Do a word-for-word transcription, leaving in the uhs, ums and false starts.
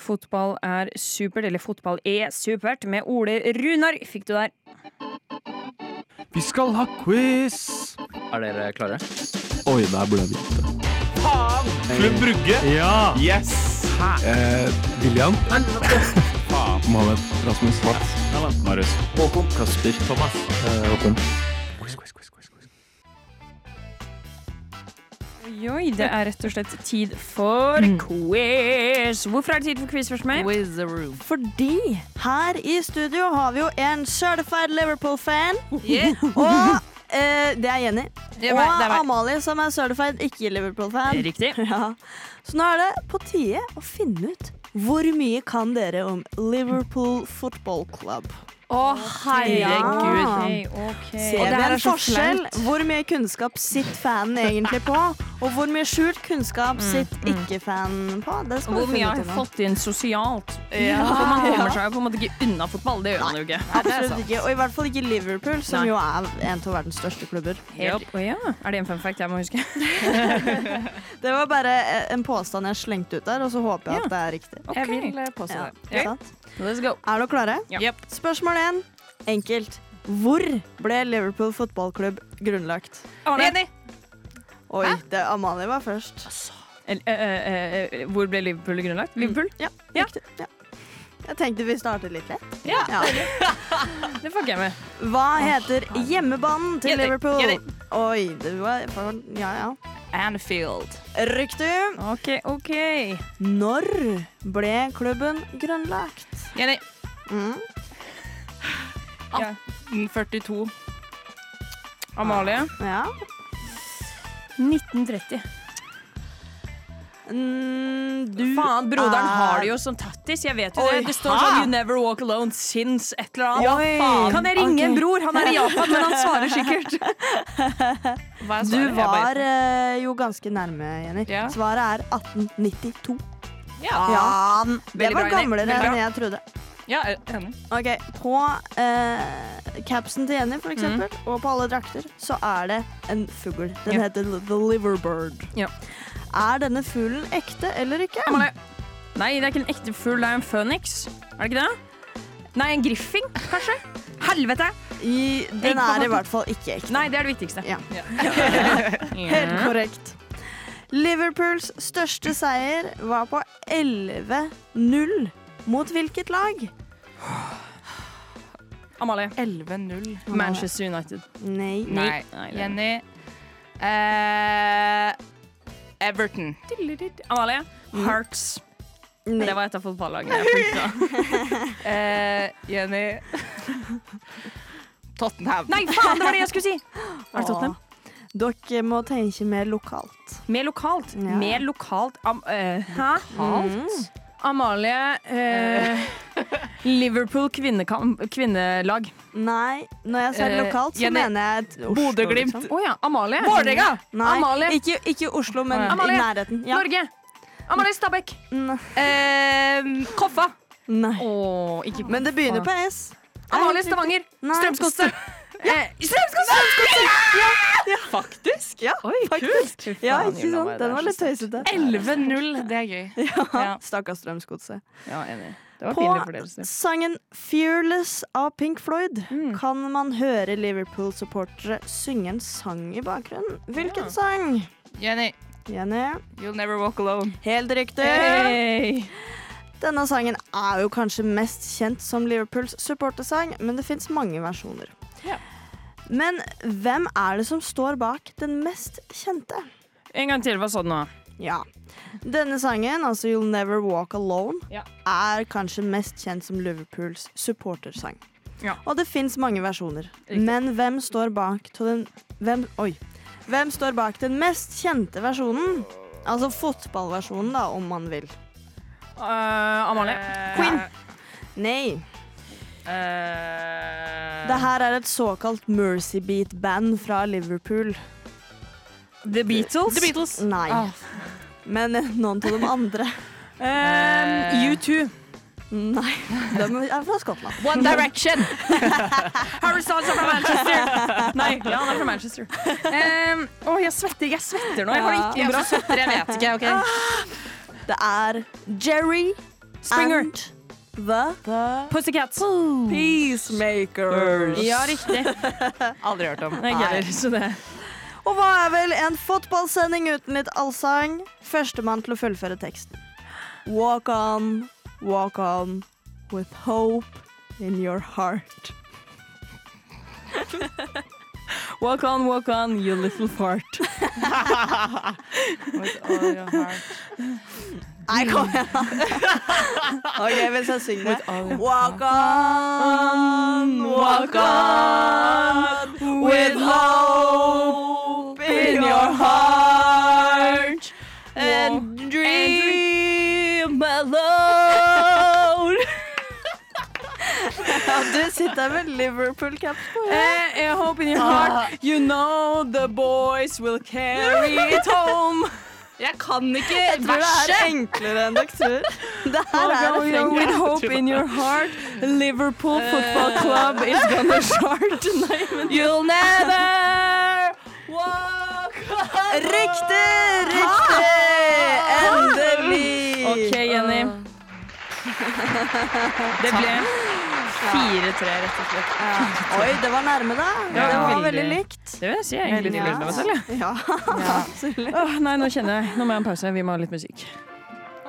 Fotball er supert, eller fotball er supert, med Ole Runar fikk du der. Vi skal ha quiz! Er dere klare? Oi, der ble det gitt. Faen! Klubb Brugge? Ja! Yes! Eh, William? Faen. Mohamed, Rasmus, Mats, Marius. Håkon, Kasper, Thomas. eh, Håkon. Quiz, quiz, quiz, quiz, quiz. Oi, det er rett og slett tid for quiz. Hvorfor er det tid for quiz først med? Fordi her i studio har vi jo en certified Liverpool-fan. Yeah. Og eh, det er Jenny. Det er Og meg, det er meg. Amalie, som er certified ikke Liverpool-fan. Riktig. Ja. Så nå er det på tide å finne ut hvor mye kan dere om Liverpool Football Club. Å, herregud. Ok, ok. Ser Og det vi her en er så forskjell? flaut. Hvor mye kunnskap sitter fanen egentlig på? Og hvor mye skjult kunnskap sitter ikke fanen på? Det skal Hvor vi mye finne har ut jeg nå. fått inn sosialt? Ja. For man kommer seg jo på en måte ikke unna fotball, det gjør man jo ikke. Absolutt ikke, og i hvert fall ikke Liverpool, som Nei. jo er en av verdens største klubber. Helt, å ja. Er det en fun fact jeg må huske? Det var bare en påstand jeg slengte ut der, og så håper jeg Ja. at det er riktig. Jeg vil eh, påstå Ja, det. ikke sant? Let's go. Er dere klare? Ja. Yep. Spørsmål én. Enkelt. Hvor ble Liverpool fotballklubb grunnlagt? Enig. Oi, det Amalie var først. El- eh, eh, eh, hvor ble Liverpool grunnlagt? Liverpool? Ja, Ja. riktig. Ja. Jeg tenkte vi startet litt lett. Ja. Det fucker jeg med. Hva heter hjemmebanen til Jenny, Liverpool? Jenny. Oi, det var for, ja, ja. Anfield. Riktig. Ok, ok. Når ble klubben grunnlagt? Jenny. Mm. atten førtito. Amalie. Ja. nitten tretti. Mm, du Faen, broderen er- har det jo som tattis. Jeg vet jo Oi, det. Det står hæ? sånn You never walk alone since et eller annet. Ja, faen. Kan jeg ringe Ok. en bror? Han er i Japan, men han svarer sikkert. Hva er svaret? Du Jeg bare- var eh, jo ganske nærme, Jenny. Ja. Svaret er atten nittito. Ja. Ja, det Veldig var bra, Jenny. gamlere Veldig bra. enn jeg trodde. Ja, jeg er enig. Ok, På eh, capsen til Jenny for eksempel, og på alle drakter, så er det en fugl. Den Ja. heter The Liverbird. Ja. Er denne fuglen ekte eller ikke? Amalie. Nei, det er ikke en ekte fugl, det er en føniks. Er det ikke det? Nei, en griffing, kanskje? Helvete! I, Egg den på er i katten. hvert fall ikke ekte. Nei, det er det viktigste. Ja. Ja. Helt korrekt. Liverpools største seier var på elleve null. Mot hvilket lag? Amalie. elleve null. Manchester United. Nei. Nei. Nei, det- Jenny. Eh, Everton. Amalie. Hearts. Nei. Det var et av fotballagene jeg fulgte. Eh, Jenny. Tottenham. Nei, faen, det var det jeg skulle si! Er det Tottenham? Dere må tenke mer lokalt. Mer lokalt. Ja. Mer lokalt. Am eh, hæ? Mm. Amalie eh, Liverpool kvinnekamp, kvinnelag. Nei, når jeg ser Eh, lokalt, så Jenny. mener jeg et Oslo. Bodø-Glimt. Liksom. Å ja, Amalie. Vålerenga! Nei, Amalie. Ikke, ikke Oslo, men Amalie. i nærheten. Ja. Norge. Amalie Stabæk. N- Eh, Koffa. Nei. Å, ikke Men det begynner på S. Amalie Stavanger. Nei. Strømsgodset. Eh, Strømsgodset! Faktisk? Ja, Oi, faktisk. kult. Ja, faen, ikke Julia, sant? det Den er var så litt tøysete. elleve null. Det er gøy. Ja. Stakkars Strømsgodset. Ja, enig. Det var På pinlig for deres del. sangen 'Fearless' av Pink Floyd Mm. kan man høre Liverpool-supportere synge en sang i bakgrunnen. Hvilken Ja. sang? Jenny. Jenny? You'll never walk alone. Helt riktig. Hey. Denne sangen er jo kanskje mest kjent som Liverpools supportersang, men det finnes mange versjoner. Ja. Men hvem er det som står bak den mest kjente? En gang til, hva sa du nå? Ja. Denne sangen, altså 'You'll Never Walk Alone', Ja. er kanskje mest kjent som Liverpools supportersang. Ja. Og det finnes mange versjoner. Riktig. Men hvem står bak til den hvem, Oi. Hvem står bak den mest kjente versjonen? Altså fotballversjonen, da, om man vil. Uh, Amalie. Eh, Queen. Nei. eh, Det her er et såkalt Mercy Beat-band fra Liverpool. The Beatles. The Beatles. Nei. Ah. Men eh, noen av de andre. Um, U to. Nei. De er fra Skottland. One Direction. Harry Styles er fra Manchester. Nei, ja, han er fra Manchester. Um, å, jeg svetter, jeg svetter nå. Jeg har det Jeg ikke bra. også svetter, jeg vet ikke. ok? Det er Jerry Springer. and the Pussycats. Peacemakers. Ja, riktig. Aldri hørt om. Nei, ikke heller, så det. Og hva er vel en fotballsending uten litt allsang? Førstemann til å fullføre teksten. Walk on, walk on, with hope in your heart. Walk on, walk on, you little fart. With all your heart. Nei, kom igjen. Ok, hvis jeg synger det. all your Walk on, walk on, with hope in your heart, and dream alone. Ja, du sitter med Liverpool-caps på. Eh, I hope in your heart, you know the boys will carry it home. Jeg kan ikke Jeg tror det er enklere enn dere tror. Det her er Walk on, refrenget. with hope in your heart, Liverpool Football Club is gonna shart. Nei, men You'll never walk alone. Riktig, riktig! Endelig! OK, Jenny. Det ble fire tre, rett og slett. Oi, det var nærme da. Ja, Det var veldig. veldig likt. Det vil jeg si. Jeg er egentlig litt fornøyd med meg selv. jeg. Ja, absolutt. Åh, nei, nå kjenner jeg. Nå må jeg ha en pause. Vi må ha litt musikk.